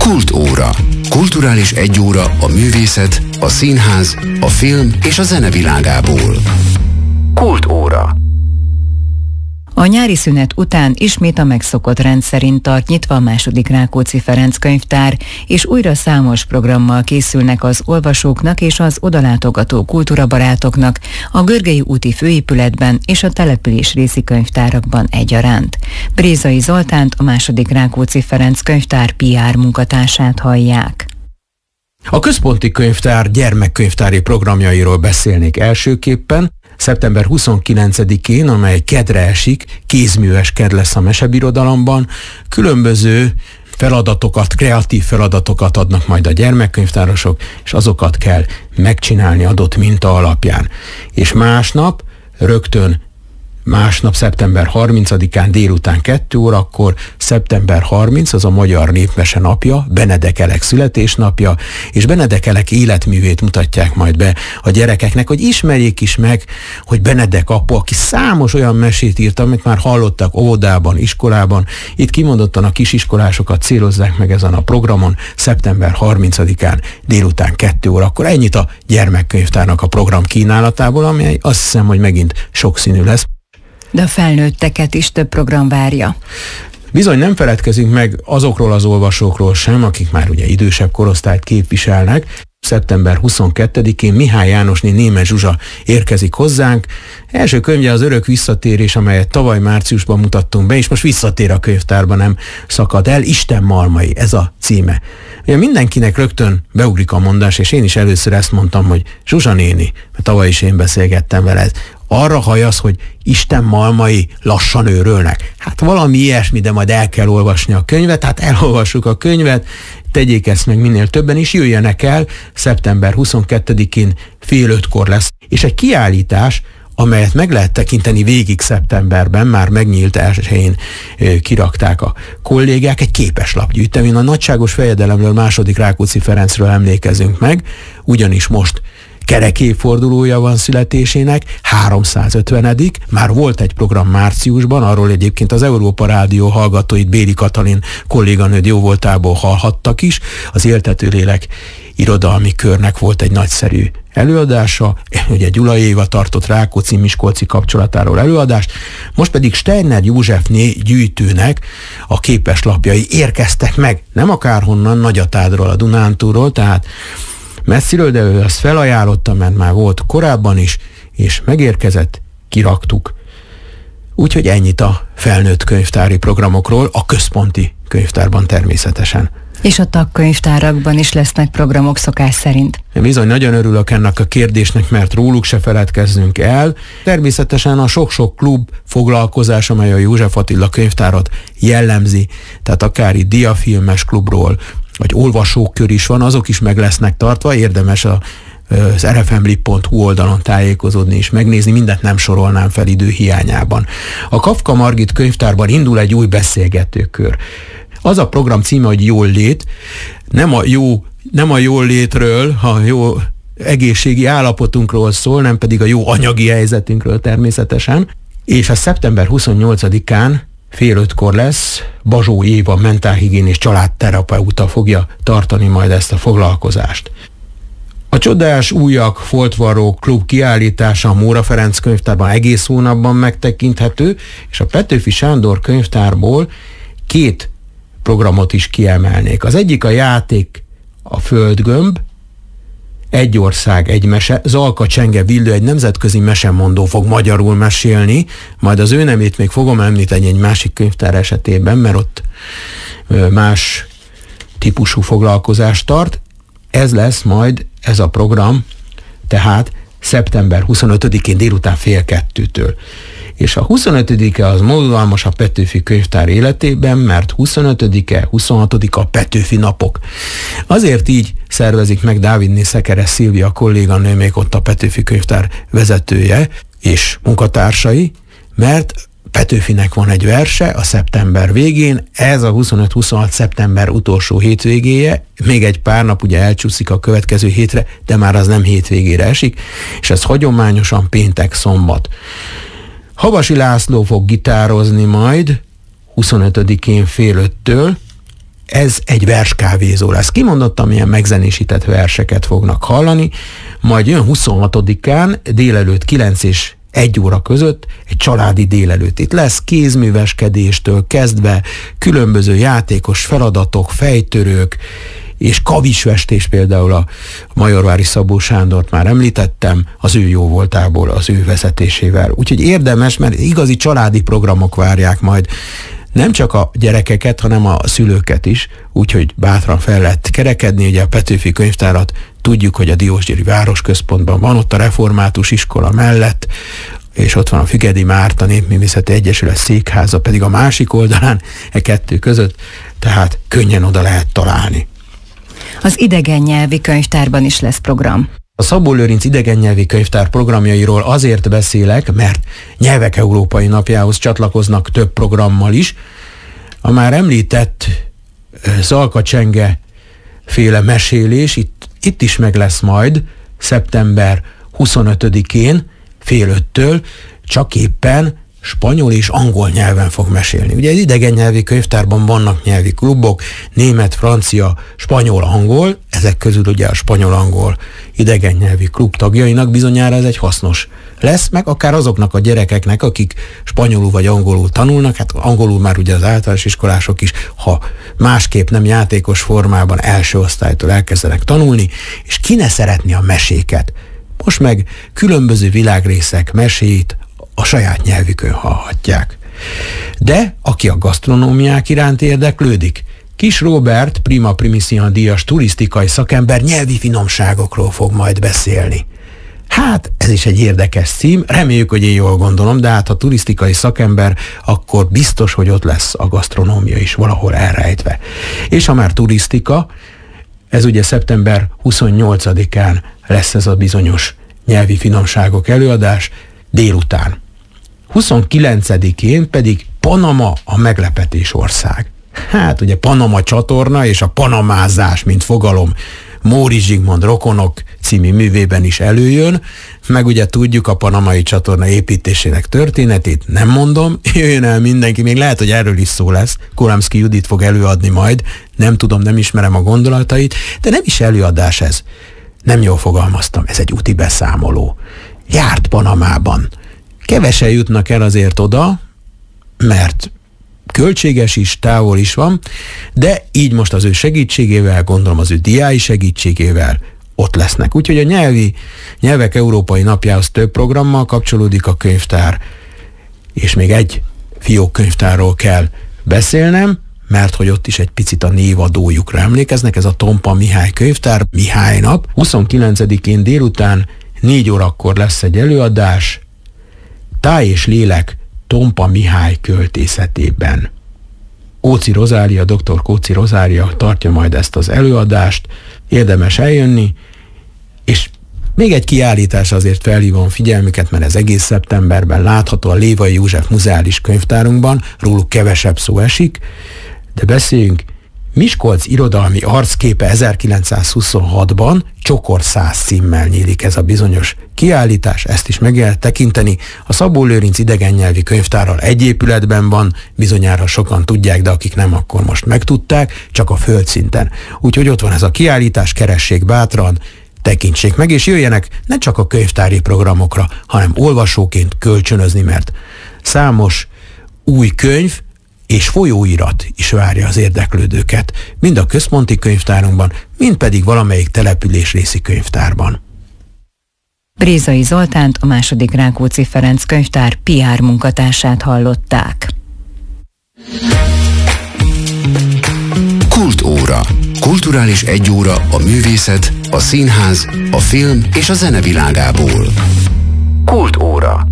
Kultóra. Kulturális egyóra a művészet, a színház, a film és a zene világából. Kultóra. A nyári szünet után ismét a megszokott rend szerint tart nyitva a II. Rákóczi Ferenc könyvtár, és újra számos programmal készülnek az olvasóknak és az odalátogató kultúrabarátoknak a Görgei úti főépületben és a településrészi könyvtárakban egyaránt. Brézai Zoltánt, a II. Rákóczi Ferenc könyvtár PR munkatársát hallják. A központi könyvtár gyermekkönyvtári programjairól beszélnék elsőképpen. Szeptember 29-én, amely kedre esik, kézműves ked lesz a mesebirodalomban, különböző feladatokat, kreatív feladatokat adnak majd a gyermekkönyvtárosok, és azokat kell megcsinálni adott minta alapján. És másnap, szeptember 30-án délután 2 órakor, szeptember 30, az a Magyar Népmese napja, Benedek Elek születésnapja, és Benedek Elek életművét mutatják majd be a gyerekeknek, hogy ismerjék is meg, hogy Benedek apu, aki számos olyan mesét írt, amit már hallottak óvodában, iskolában, itt kimondottan a kisiskolásokat célozzák meg ezen a programon, szeptember 30-án délután 2 órakor. Ennyit a gyermekkönyvtárnak a program kínálatából, amely azt hiszem, hogy megint sokszínű lesz. De a felnőtteket is több program várja. Bizony nem feledkezünk meg azokról az olvasókról sem, akik már ugye idősebb korosztályt képviselnek. Szeptember 22-én Mihály Jánosné Németh Zsuzsa érkezik hozzánk. Első könyve az Örök visszatérés, amelyet tavaly márciusban mutattunk be, és most visszatér a könyvtárba, nem szakad el. Isten malmai, ez a címe. Ugye mindenkinek rögtön beugrik a mondás, és én is először ezt mondtam, hogy Zsuzsa néni, mert tavaly is én beszélgettem vele, arra hajasz, hogy Isten malmai lassan őrölnek. Hát valami ilyesmi, de majd el kell olvasni a könyvet, hát elolvassuk a könyvet, tegyék ezt meg minél többen, és jöjjenek el, szeptember 22-én fél 5-kor lesz. És egy kiállítás, amelyet meg lehet tekinteni végig szeptemberben, már megnyílt, elsőjén kirakták a kollégák, egy képeslapgyűjtemény. A nagyságos fejedelemről, II. Rákóczi Ferencről emlékezünk meg, ugyanis most kerek évfordulója van születésének, 350. Már volt egy program márciusban, arról egyébként az Európa Rádió hallgatóit, Béli Katalin kolléganőd jóvoltából hallhattak is. Az Éltető Lélek irodalmi körnek volt egy nagyszerű előadása, ugye Gyula Éva tartott Rákóczi-Miskolci kapcsolatáról előadást, most pedig Steiner Józsefné gyűjtőnek a képeslapjai érkeztek meg, nem akárhonnan, Nagyatádról, a Dunántúlról, tehát messziről, de ő azt felajánlotta, mert már volt korábban is, és megérkezett, kiraktuk. Úgyhogy ennyit a felnőtt könyvtári programokról, a központi könyvtárban természetesen. És a tagkönyvtárakban is lesznek programok szokás szerint. Bizony, nagyon örülök ennek a kérdésnek, mert róluk se feledkezzünk el. Természetesen a sok-sok klub foglalkozás, amely a József Attila könyvtárat jellemzi, tehát akár itt diafilmes klubról, vagy olvasókör is van, azok is meg lesznek tartva, érdemes az rfmlib.hu oldalon tájékozódni és megnézni, mindent nem sorolnám fel idő hiányában. A Kafka Margit könyvtárban indul egy új beszélgetőkör. Az a program címe, hogy Jól lét, nem a jól létről, a jó egészségi állapotunkról szól, nem pedig a jó anyagi helyzetünkről természetesen, és a szeptember 28-án fél 5-kor lesz, Bazsó Éva mentálhigiénés családterapeuta fogja tartani majd ezt a foglalkozást. A Csodás újak foltvarró klub kiállítása a Móra Ferenc könyvtárban egész hónapban megtekinthető, és a Petőfi Sándor könyvtárból 2 programot is kiemelnék. Az egyik a játék a Földgömb, Egy ország, egy mese. Zalka Csenge Villő, egy nemzetközi mesemondó fog magyarul mesélni, majd az ő nevét még fogom említeni egy másik könyvtár esetében, mert ott más típusú foglalkozást tart. Ez lesz majd ez a program, tehát szeptember 25-én délután fél 2-től. És a 25-e az mozgalmas a Petőfi könyvtár életében, mert 25-e, 26-a a Petőfi napok. Azért így szervezik meg Dávidné Szekeres Szilvia kolléganő, még ott a Petőfi könyvtár vezetője és munkatársai, mert Petőfinek van egy verse a szeptember végén, ez a 25-26 szeptember utolsó hétvégéje, még egy pár nap ugye elcsúszik a következő hétre, de már az nem hétvégére esik, és ez hagyományosan péntek-szombat. Havasi László fog gitározni majd 25-én fél 5-től, ez egy verskávézó lesz. Kimondottan ilyen megzenésített verseket fognak hallani, majd jön 26-án délelőtt 9 és 1 óra között egy családi délelőtt. Itt lesz kézműveskedéstől kezdve különböző játékos feladatok, fejtörők, és kavisfestés, például a Majorvári Szabó Sándort már említettem, az ő jó voltából, az ő vezetésével. Úgyhogy érdemes, mert igazi családi programok várják majd nem csak a gyerekeket, hanem a szülőket is, úgyhogy bátran fel lehet kerekedni. Ugye a Petőfi Könyvtárat tudjuk, hogy a Diósgyőri Városközpontban van, ott a Református Iskola mellett, és ott van a Fügedi Márta Népművészeti Egyesület székháza, pedig a másik oldalán, e kettő között, tehát könnyen oda lehet találni. Az idegen nyelvi könyvtárban is lesz program. A Szabó Lőrinc idegen nyelvi könyvtár programjairól azért beszélek, mert Nyelvek Európai Napjához csatlakoznak több programmal is. A már említett Zalka Csenge féle mesélés itt is meg lesz majd szeptember 25-én fél 5-től, csak éppen spanyol és angol nyelven fog mesélni. Ugye az idegen nyelvi könyvtárban vannak nyelvi klubok, német, francia, spanyol, angol, ezek közül ugye a spanyol-angol idegen nyelvi klub tagjainak bizonyára ez egy hasznos lesz, meg akár azoknak a gyerekeknek, akik spanyolul vagy angolul tanulnak, hát angolul már ugye az általános iskolások is, ha másképp nem játékos formában első osztálytól elkezdenek tanulni, és ki ne szeretni a meséket. Most meg különböző világrészek meséit a saját nyelvükön hallhatják. De aki a gasztronómiák iránt érdeklődik, Kis Róbert, Prima Primissima díjas turisztikai szakember nyelvi finomságokról fog majd beszélni. Hát, ez is egy érdekes cím, reméljük, hogy én jól gondolom, de hát ha turisztikai szakember, akkor biztos, hogy ott lesz a gasztronómia is valahol elrejtve. És ha már turisztika, ez ugye szeptember 28-án lesz ez a bizonyos nyelvi finomságok előadás délután. 29-én pedig Panama a meglepetés ország. Hát ugye Panama csatorna és a panamázás, mint fogalom, Móricz Zsigmond Rokonok című művében is előjön, meg ugye tudjuk a panamai csatorna építésének történetét, nem mondom, jöjjön el mindenki, még lehet, hogy erről is szó lesz, Kuramszki Judit fog előadni majd, nem tudom, nem ismerem a gondolatait, de nem is előadás ez. Nem jól fogalmaztam, ez egy úti beszámoló. Járt Panamában. Kevesen jutnak el azért oda, mert költséges is, távol is van, de így most az ő segítségével, gondolom az ő diái segítségével ott lesznek. Úgyhogy a Nyelvek Európai Napjához több programmal kapcsolódik a könyvtár, és még egy fiókkönyvtárról kell beszélnem, mert hogy ott is egy picit a névadójukra emlékeznek, ez a Tompa Mihály könyvtár, Mihály nap. 29-én délután 4 órakor lesz egy előadás, Táj és lélek Tompa Mihály költészetében. Kóczi Rozália, dr. Kóczi Rozália tartja majd ezt az előadást, érdemes eljönni, és még egy kiállítás, azért felhívom figyelmüket, mert ez egész szeptemberben látható a Lévai József Muzeális Könyvtárunkban, róluk kevesebb szó esik, de beszéljünk. Miskolc irodalmi arcképe 1926-ban Csokor 100 címmel nyílik ez a bizonyos kiállítás, ezt is meg lehet tekinteni. A Szabó Lőrinc idegen nyelvi könyvtárral egy épületben van, bizonyára sokan tudják, de akik nem, akkor most megtudták, csak a földszinten. Úgyhogy ott van ez a kiállítás, keressék bátran, tekintsék meg, és jöjjenek ne csak a könyvtári programokra, hanem olvasóként kölcsönözni, mert számos új könyv és folyóirat is várja az érdeklődőket, mind a központi könyvtárunkban, mind pedig valamelyik településrészi könyvtárban. Brézai Zoltánt, a II. Rákóczi Ferenc könyvtár PR munkatársát hallották. Kultóra. Kulturális egyóra a művészet, a színház, a film és a zene világából. Kultóra.